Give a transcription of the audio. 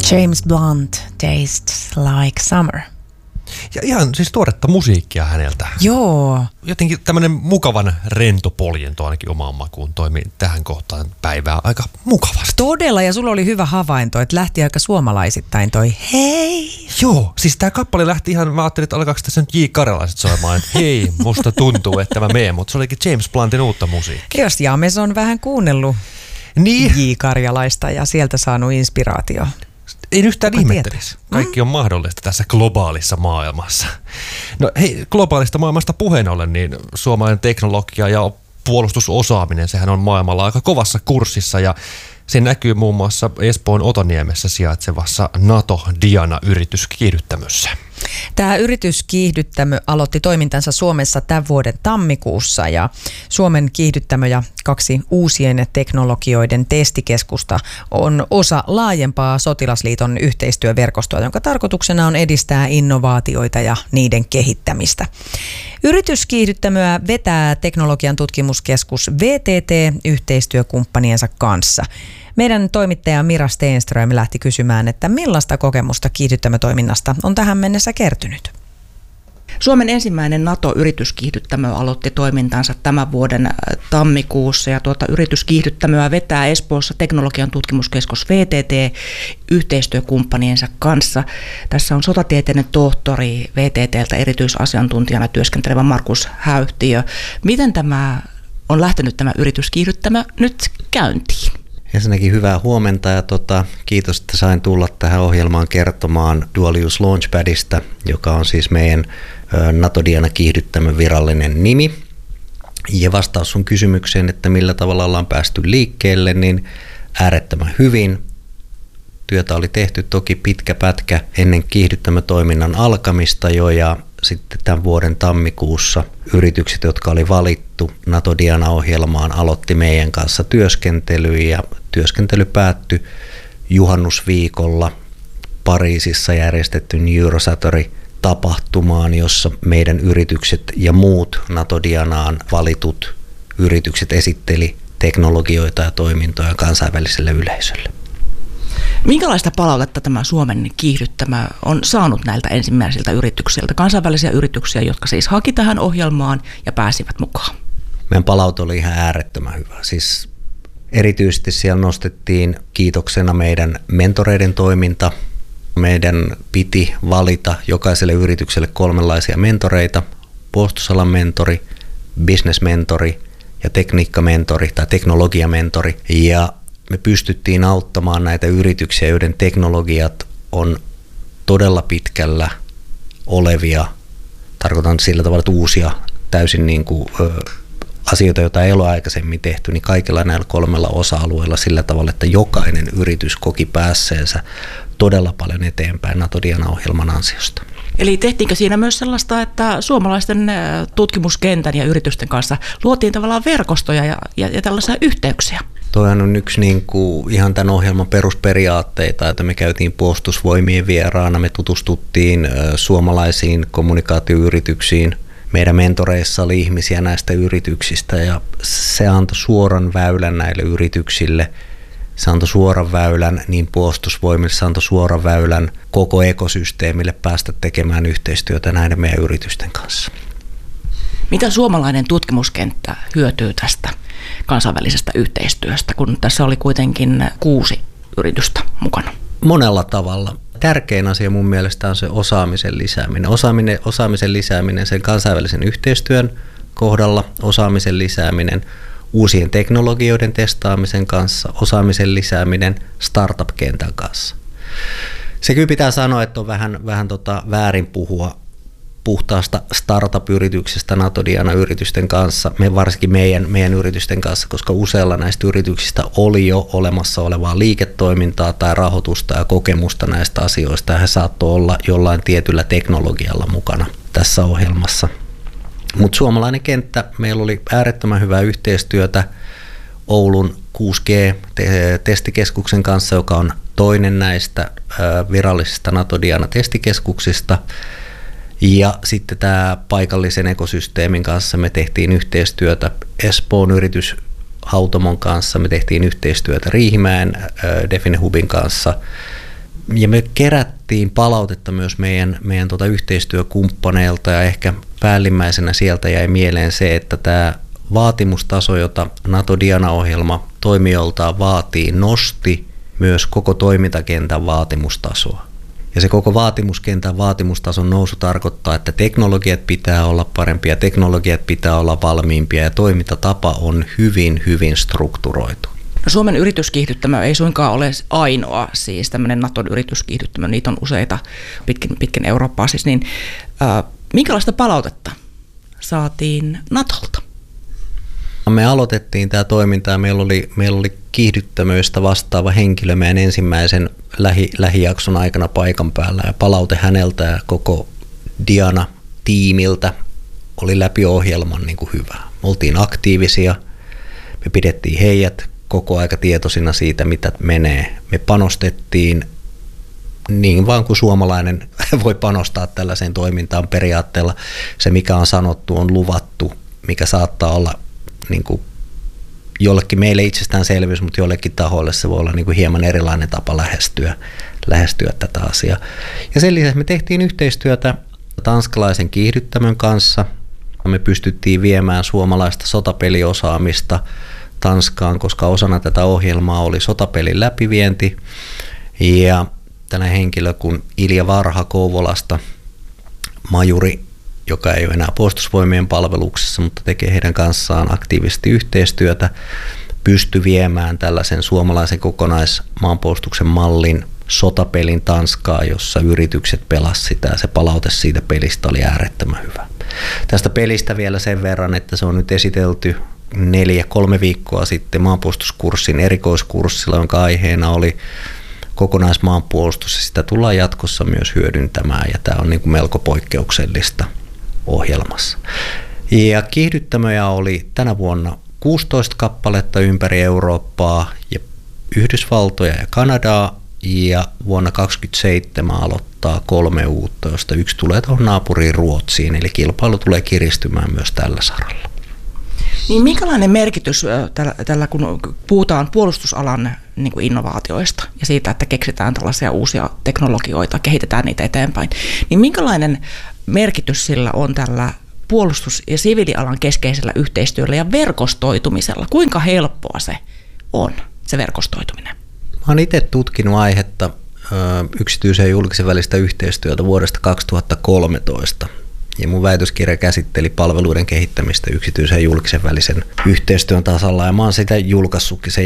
James Blunt, Tastes Like Summer. Ja ihan siis tuoretta musiikkia häneltä. Joo. Jotenkin tämmöinen mukavan rento poljento ainakin omaan makuun toimi tähän kohtaan päivää aika mukavasti. Todella, ja sulla oli hyvä havainto, että lähti aika suomalaisittain toi hei. Joo, siis tää kappale lähti ihan, mä ajattelin, että alkaako tässä nyt J. Karjalaiset soimaan, että hei, musta tuntuu, että mä menen, mutta se olikin James Bluntin uutta musiikkia. Jos James on vähän kuunnellut J. Karjalaista ja sieltä saanut inspiraatio. Ei yhtään ihmettelisi. Kaikki on mahdollista tässä globaalissa maailmassa. No hei, globaalista maailmasta puheen ollen, niin suomalainen teknologia ja puolustusosaaminen, sehän on maailmalla aika kovassa kurssissa ja se näkyy muun muassa Espoon Otaniemessä sijaitsevassa NATO-Diana-yrityskiihdyttämössä. Tämä yrityskiihdyttämö aloitti toimintansa Suomessa tämän vuoden tammikuussa ja Suomen kiihdyttämö ja 2 uusien teknologioiden testikeskusta on osa laajempaa Sotilasliiton yhteistyöverkostoa, jonka tarkoituksena on edistää innovaatioita ja niiden kehittämistä. Yrityskiihdyttämöä vetää teknologian tutkimuskeskus VTT yhteistyökumppaniensa kanssa. Meidän toimittaja Mira Stenström lähti kysymään, että millaista kokemusta kiihdyttämötoiminnasta on tähän mennessä kertynyt. Suomen ensimmäinen NATO-yrityskiihdyttämö aloitti toimintansa tämän vuoden tammikuussa ja yrityskiihdyttämöä vetää Espoossa teknologian tutkimuskeskus VTT yhteistyökumppaniensa kanssa. Tässä on sotatieteiden tohtori VTT:ltä erityisasiantuntijana työskentelevä Markus Häyhtiö. Miten tämä on lähtenyt tämä yrityskiihdyttämö nyt käyntiin? Ensinnäkin hyvää huomenta ja kiitos, että sain tulla tähän ohjelmaan kertomaan Dual Use Launchpadista, joka on siis meidän NATO-Diana-kiihdyttämön virallinen nimi. Ja vastaus sun kysymykseen, että millä tavalla ollaan päästy liikkeelle, niin äärettömän hyvin. Työtä oli tehty toki pitkä pätkä ennen kiihdyttämötoiminnan alkamista jo ja sitten tämän vuoden tammikuussa yritykset, jotka oli valittu NATO-Diana-ohjelmaan, aloitti meidän kanssa työskentelyyn ja työskentely päättyi juhannusviikolla Pariisissa järjestettyyn Eurosatory-tapahtumaan, jossa meidän yritykset ja muut NATO-Dianaan valitut yritykset esitteli teknologioita ja toimintoja kansainväliselle yleisölle. Minkälaista palautetta tämä Suomen kiihdyttämä on saanut näiltä ensimmäisiltä yrityksiltä, kansainvälisiä yrityksiä, jotka siis haki tähän ohjelmaan ja pääsivät mukaan? Meidän palaute oli ihan äärettömän hyvä. Siis erityisesti siellä nostettiin kiitoksena meidän mentoreiden toiminta. Meidän piti valita jokaiselle yritykselle 3 mentoreita, puolustusalan mentori, business-mentori ja tekniikkamentori tai teknologiamentori. Ja me pystyttiin auttamaan näitä yrityksiä, joiden teknologiat on todella pitkällä olevia. Tarkoitan sillä tavalla, että uusia täysin asioita, joita ei ole aikaisemmin tehty, niin kaikilla näillä 3 osa-alueella sillä tavalla, että jokainen yritys koki päässeensä todella paljon eteenpäin NATO-Diana-ohjelman ansiosta. Eli tehtiinkö siinä myös sellaista, että suomalaisten tutkimuskentän ja yritysten kanssa luotiin tavallaan verkostoja ja tällaisia yhteyksiä? Toihan on yksi ihan tämän ohjelman perusperiaatteita, että me käytiin puolustusvoimien vieraana, me tutustuttiin suomalaisiin kommunikaatioyrityksiin. Meidän mentoreissa oli ihmisiä näistä yrityksistä ja se antoi suoran väylän näille yrityksille. Se antoi suoran väylän niin puolustusvoimille, se antoi suoran väylän koko ekosysteemille päästä tekemään yhteistyötä näiden meidän yritysten kanssa. Mitä suomalainen tutkimuskenttä hyötyy tästä kansainvälisestä yhteistyöstä, kun tässä oli kuitenkin 6 yritystä mukana? Monella tavalla. Tärkein asia mun mielestä on se osaamisen lisääminen. Osaamisen lisääminen sen kansainvälisen yhteistyön kohdalla, osaamisen lisääminen uusien teknologioiden testaamisen kanssa, osaamisen lisääminen startup-kentän kanssa. Se kyllä pitää sanoa, että on vähän väärin puhua puhtaasta startup-yrityksestä NATO-Diana-yritysten kanssa, varsinkin meidän yritysten kanssa, koska useilla näistä yrityksistä oli jo olemassa olevaa liiketoimintaa tai rahoitusta ja kokemusta näistä asioista, ja he saattoi olla jollain tietyllä teknologialla mukana tässä ohjelmassa. Mutta suomalainen kenttä, meillä oli äärettömän hyvää yhteistyötä Oulun 6G-testikeskuksen kanssa, joka on toinen näistä virallisista NATO-Diana-testikeskuksista. Ja sitten tämä paikallisen ekosysteemin kanssa me tehtiin yhteistyötä Espoon yritys Hautomon kanssa, me tehtiin yhteistyötä Riihimäen Define Hubin kanssa. Ja me kerättiin palautetta myös meidän yhteistyökumppaneilta ja ehkä päällimmäisenä sieltä jäi mieleen se, että tämä vaatimustaso, jota NATO-Diana-ohjelma toimijoiltaan vaatii, nosti myös koko toimintakentän vaatimustasoa. Ja se koko vaatimuskentän vaatimustason nousu tarkoittaa, että teknologiat pitää olla parempia, teknologiat pitää olla valmiimpia ja toimintatapa on hyvin, hyvin strukturoitu. No, Suomen yrityskiihdyttämö ei suinkaan ole ainoa, siis tämmöinen Naton yrityskiihdyttämö, niitä on useita pitkin Eurooppaa. Siis niin, minkälaista palautetta saatiin Natolta? Me aloitettiin tämä toiminta ja meillä oli kiihdyttämöistä vastaava henkilö meidän ensimmäisen lähijakson aikana paikan päällä ja palaute häneltä ja koko Diana-tiimiltä oli läpi ohjelman niin kuin hyvä. Me oltiin aktiivisia, me pidettiin heidät koko aika tietoisina siitä, mitä menee. Me panostettiin niin vaan kuin suomalainen voi panostaa tällaiseen toimintaan periaatteella. Se, mikä on sanottu, on luvattu, mikä saattaa olla niin kuin jollekin meille itsestäänselvyys, mutta jollekin tahoille se voi olla niin kuin hieman erilainen tapa lähestyä tätä asiaa. Ja sen lisäksi me tehtiin yhteistyötä tanskalaisen kiihdyttämön kanssa. Me pystyttiin viemään suomalaista sotapeliosaamista Tanskaan, koska osana tätä ohjelmaa oli sotapelin läpivienti. Ja tällainen henkilö kuin Ilja Varha Kouvolasta, majuri, joka ei ole enää puolustusvoimien palveluksessa, mutta tekee heidän kanssaan aktiivisesti yhteistyötä, pystyi viemään tällaisen suomalaisen kokonaismaanpuolustuksen mallin sotapelin Tanskaa, jossa yritykset pelasivat sitä ja se palaute siitä pelistä oli äärettömän hyvä. Tästä pelistä vielä sen verran, että se on nyt esitelty 3 viikkoa sitten maanpuolustuskurssin erikoiskurssilla, jonka aiheena oli kokonaismaanpuolustus ja sitä tullaan jatkossa myös hyödyntämään ja tämä on niin kuin melko poikkeuksellista ohjelmassa. Ja kiihdyttämöjä oli tänä vuonna 16 kappaletta ympäri Eurooppaa ja Yhdysvaltoja ja Kanadaa ja vuonna 2027 aloittaa 3 uutta, josta 1 tulee tuohon naapuriin Ruotsiin, eli kilpailu tulee kiristymään myös tällä saralla. Niin minkälainen merkitys tällä kun puhutaan puolustusalan niin kuin innovaatioista ja siitä, että keksitään tällaisia uusia teknologioita, kehitetään niitä eteenpäin, niin minkälainen merkitys sillä on tällä puolustus- ja siviilialan keskeisellä yhteistyöllä ja verkostoitumisella? Kuinka helppoa se on, se verkostoituminen? Mä oon itse tutkinut aihetta yksityisen ja julkisen välistä yhteistyötä vuodesta 2013. Ja mun väitöskirja käsitteli palveluiden kehittämistä yksityisen ja julkisen välisen yhteistyön tasalla. Ja mä oon sitä julkaissutkin sen